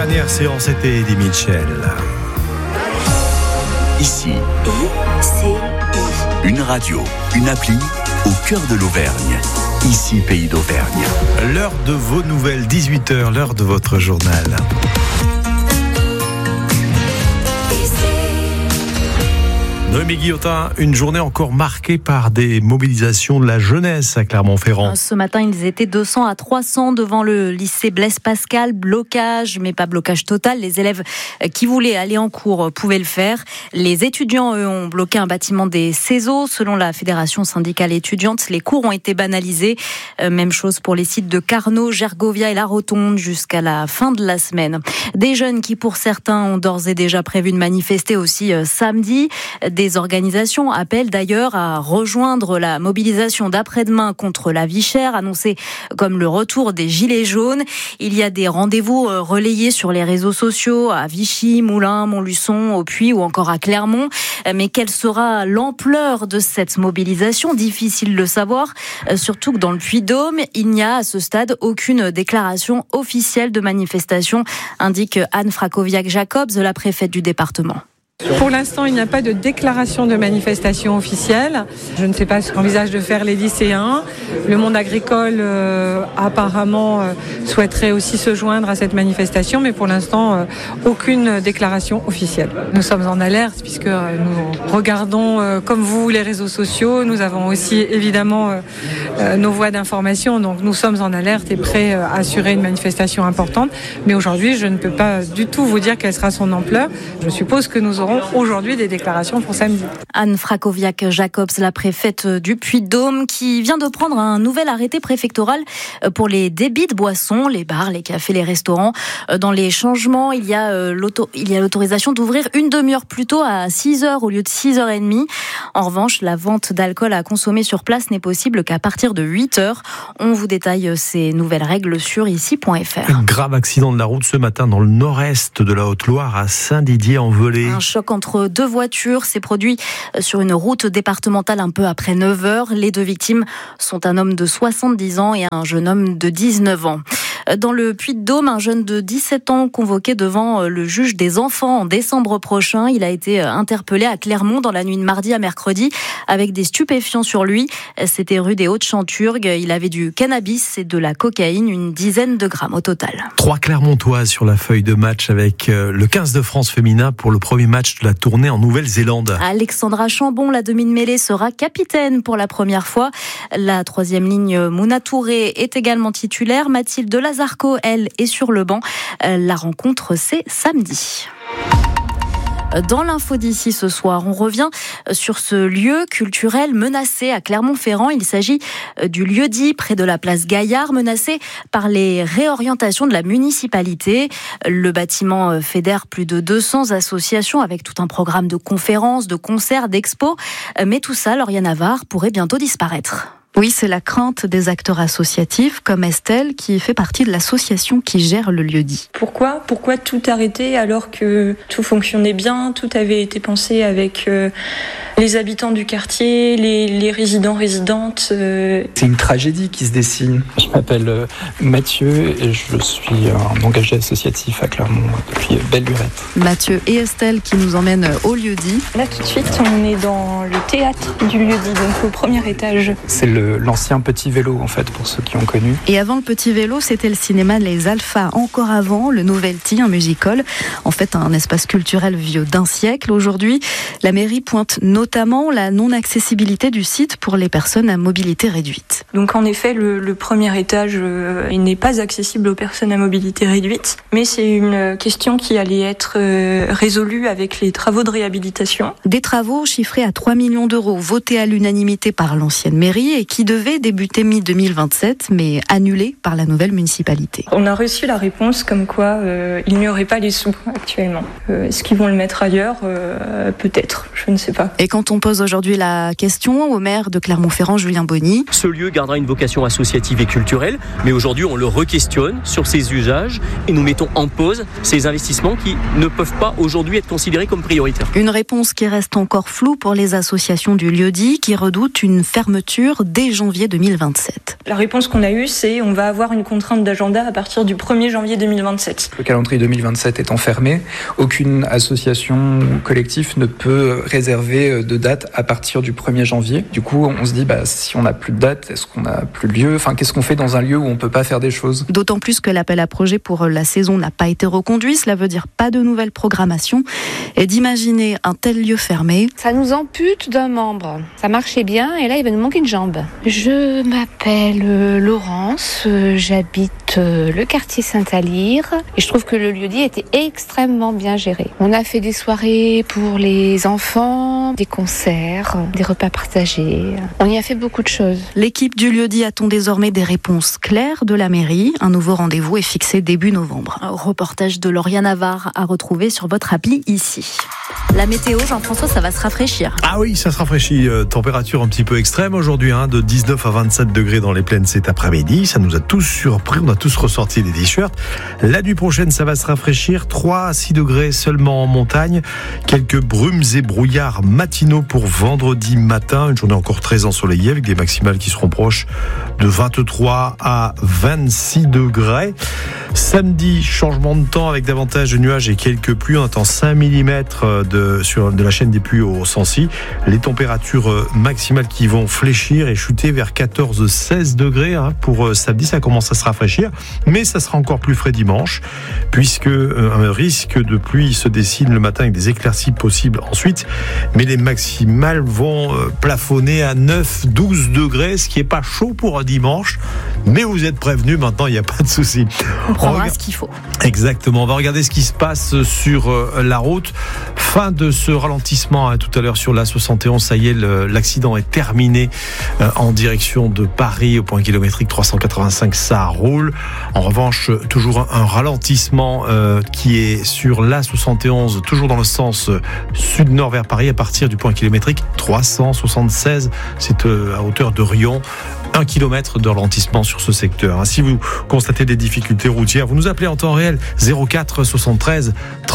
Dernière séance était Eddie Mitchell. Ici, une radio, une appli au cœur de l'Auvergne. Ici, Pays d'Auvergne. L'heure de vos nouvelles, 18h, l'heure de votre journal. Noémie Guillotin, une journée encore marquée par des mobilisations de la jeunesse à Clermont-Ferrand. Ce matin, ils étaient 200 à 300 devant le lycée Blaise Pascal. Blocage, mais pas blocage total. Les élèves qui voulaient aller en cours pouvaient le faire. Les étudiants, eux, ont bloqué un bâtiment des CESO. Selon la Fédération syndicale étudiante, les cours ont été banalisés. Même chose pour les sites de Carnot, Gergovia et La Rotonde jusqu'à la fin de la semaine. Des jeunes qui, pour certains, ont d'ores et déjà prévu de manifester aussi samedi. Des organisations appellent d'ailleurs à rejoindre la mobilisation d'après-demain contre la vie chère, annoncée comme le retour des gilets jaunes. Il y a des rendez-vous relayés sur les réseaux sociaux à Vichy, Moulins, Montluçon, au Puy ou encore à Clermont. Mais quelle sera l'ampleur de cette mobilisation ? Difficile de le savoir, surtout que dans le Puy-de-Dôme, il n'y a à ce stade aucune déclaration officielle de manifestation, indique Anne Frakowiak-Jacobs, la préfète du département. Pour l'instant, il n'y a pas de déclaration de manifestation officielle. Je ne sais pas ce qu'envisagent de faire les lycéens. Le monde agricole apparemment souhaiterait aussi se joindre à cette manifestation, mais pour l'instant, aucune déclaration officielle. Nous sommes en alerte puisque nous regardons, comme vous, les réseaux sociaux. Nous avons aussi évidemment nos voies d'information, donc nous sommes en alerte et prêts à assurer une manifestation importante. Mais aujourd'hui, je ne peux pas du tout vous dire quelle sera son ampleur. Je suppose que nous aurons aujourd'hui des déclarations pour samedi. Anne Frakowiak-Jacobs, la préfète du Puy-de-Dôme, qui vient de prendre un nouvel arrêté préfectoral pour les débits de boissons, les bars, les cafés, les restaurants. Dans les changements, il y a l'autorisation d'ouvrir une demi-heure plus tôt à 6h au lieu de 6h30. En revanche, la vente d'alcool à consommer sur place n'est possible qu'à partir de 8h. On vous détaille ces nouvelles règles sur ici.fr. Un grave accident de la route ce matin dans le nord-est de la Haute-Loire à Saint-Didier-en-Velay. Un choc entre deux voitures s'est produit sur une route départementale un peu après 9h. Les deux victimes sont un homme de 70 ans et un jeune homme de 19 ans. Dans le Puy-de-Dôme, un jeune de 17 ans convoqué devant le juge des enfants en décembre prochain. Il a été interpellé à Clermont dans la nuit de mardi à mercredi avec des stupéfiants sur lui. C'était rue des Hautes-Chanturgues. Il avait du cannabis et de la cocaïne, une dizaine de grammes au total. 3 Clermontoises sur la feuille de match avec le 15 de France féminin pour le premier match de la tournée en Nouvelle-Zélande. Alexandra Chambon, la demi de mêlée, sera capitaine pour la première fois. La troisième ligne, Mouna Touré, est également titulaire. Mathilde Lazarco, elle, est sur le banc. La rencontre, c'est samedi. Dans l'info d'ici ce soir, on revient sur ce lieu culturel menacé à Clermont-Ferrand. Il s'agit du lieu-dit près de la place Gaillard, menacé par les réorientations de la municipalité. Le bâtiment fédère plus de 200 associations avec tout un programme de conférences, de concerts, d'expos. Mais tout ça, Lauriane Navarre, pourrait bientôt disparaître. Oui, c'est la crainte des acteurs associatifs comme Estelle qui fait partie de l'association qui gère le lieu-dit. Pourquoi tout arrêter alors que tout fonctionnait bien, tout avait été pensé avec les habitants du quartier, les résidents-résidentes. C'est une tragédie qui se dessine. Je m'appelle Mathieu et je suis un engagé associatif à Clermont depuis belle lurette. Mathieu et Estelle qui nous emmènent au lieu-dit. Là tout de suite on est dans le théâtre du lieu-dit, donc au premier étage. C'est l'ancien Petit Vélo en fait pour ceux qui ont connu. Et avant le Petit Vélo, c'était le cinéma Les Alphas. Encore avant, le Novelty, un musical. En fait, un espace culturel vieux d'un siècle. Aujourd'hui, la mairie pointe notamment la non-accessibilité du site pour les personnes à mobilité réduite. Donc en effet, le premier étage, il n'est pas accessible aux personnes à mobilité réduite, mais c'est une question qui allait être résolue avec les travaux de réhabilitation. Des travaux chiffrés à 3 millions d'euros, votés à l'unanimité par l'ancienne mairie et qui devaient débuter mi-2027, mais annulés par la nouvelle municipalité. On a reçu la réponse comme quoi il n'y aurait pas les sous actuellement. Est-ce qu'ils vont le mettre ailleurs ? Peut-être, je ne sais pas. Et quand on pose aujourd'hui la question au maire de Clermont-Ferrand, Julien Bonny. Ce lieu gardera une vocation associative et culturelle, mais aujourd'hui on le re-questionne sur ses usages et nous mettons en pause ces investissements qui ne peuvent pas aujourd'hui être considérés comme prioritaires. Une réponse qui reste encore floue pour les associations du lieu-dit qui redoutent une fermeture dès dès janvier 2027. La réponse qu'on a eue, c'est on va avoir une contrainte d'agenda à partir du 1er janvier 2027. Le calendrier 2027 étant fermé, aucune association ou collectif ne peut réserver de date à partir du 1er janvier. Du coup, on se dit, si on n'a plus de date, est-ce qu'on n'a plus de lieu ? Qu'est-ce qu'on fait dans un lieu où on ne peut pas faire des choses ? D'autant plus que l'appel à projet pour la saison n'a pas été reconduit. Cela veut dire pas de nouvelle programmation. Et d'imaginer un tel lieu fermé... Ça nous ampute d'un membre. Ça marchait bien et là, il va nous manquer une jambe. Je m'appelle Laurence, j'habite le quartier Saint-Alyre et je trouve que le lieu-dit était extrêmement bien géré. On a fait des soirées pour les enfants, des concerts, des repas partagés. On y a fait beaucoup de choses. L'équipe du lieu-dit attend désormais des réponses claires de la mairie. Un nouveau rendez-vous est fixé début novembre. Un reportage de Lauriane Navarre à retrouver sur votre appli ici. La météo, Jean-François, ça va se rafraîchir. Ah oui, ça se rafraîchit. Température un petit peu extrême aujourd'hui, de 19 à 27 degrés dans les plaines cet après-midi. Ça nous a tous surpris, on a tous ressorti des t-shirts. La nuit prochaine, ça va se rafraîchir. 3 à 6 degrés seulement en montagne. Quelques brumes et brouillards matinaux pour vendredi matin. Une journée encore très ensoleillée avec des maximales qui seront proches de 23 à 26 degrés. Samedi, changement de temps avec davantage de nuages et quelques pluies. On attend 5 mm de la chaîne des pluies au Sancy. Les températures maximales qui vont fléchir et chuter vers 14-16 degrés pour samedi. Ça commence à se rafraîchir, mais ça sera encore plus frais dimanche puisque un risque de pluie se dessine le matin avec des éclaircies possibles ensuite. Mais les maximales vont plafonner à 9-12 degrés, ce qui n'est pas chaud pour un dimanche. Mais vous êtes prévenus, maintenant il n'y a pas de souci. On prendra ce qu'il faut. Exactement, on va regarder ce qui se passe sur la route. Fin de ce ralentissement tout à l'heure sur la 71, ça y est, l'accident est terminé en direction de Paris au point kilométrique 385, ça roule. En revanche, toujours un ralentissement qui est sur la 71, toujours dans le sens sud-nord vers Paris à partir du point kilométrique 376, c'est à hauteur de Rion. 1 km de ralentissement sur ce secteur. Si vous constatez des difficultés routières, vous nous appelez en temps réel 04 73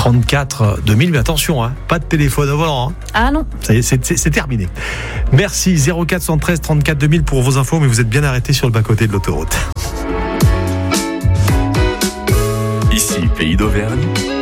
34 2000. Mais attention, pas de téléphone au volant. Ah non. Ça y est, c'est terminé. Merci 04 73 34 2000 pour vos infos, mais vous êtes bien arrêtés sur le bas-côté de l'autoroute. Ici, Pays d'Auvergne.